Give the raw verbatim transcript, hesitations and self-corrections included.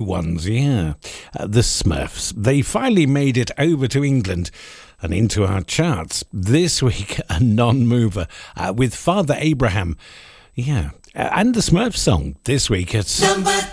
ones, yeah. Uh, the Smurfs. They finally made it over to England and into our charts. This week, a non-mover uh, with Father Abraham. Yeah. Uh, and the Smurfs song this week. It's... Number